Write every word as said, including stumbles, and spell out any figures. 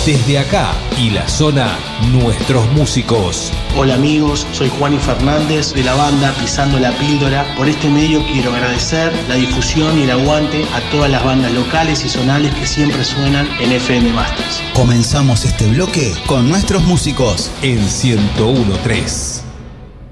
Desde acá y la zona, nuestros músicos. Hola amigos, soy Juani Fernández de la banda Pisando la Píldora. Por este medio quiero agradecer la difusión y el aguante a todas las bandas locales y zonales que siempre suenan en F M Masters. Comenzamos este bloque con nuestros músicos en ciento uno punto tres.